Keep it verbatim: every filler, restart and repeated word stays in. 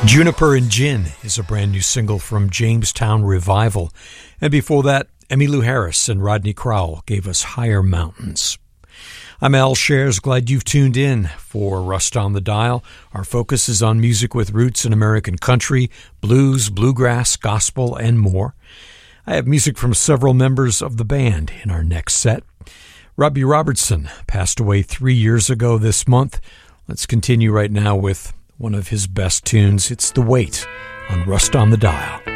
Juniper and Gin is a brand new single from Jamestown Revival. And before that, Emmylou Harris and Rodney Crowell gave us Higher Mountains. I'm Al Shares, glad you've tuned in for Rust on the Dial. Our focus is on music with roots in American country, blues, bluegrass, gospel, and more. I have music from several members of the band in our next set. Robbie Robertson passed away three years ago this month. Let's continue right now with one of his best tunes. It's The Wait on Rust on the Dial.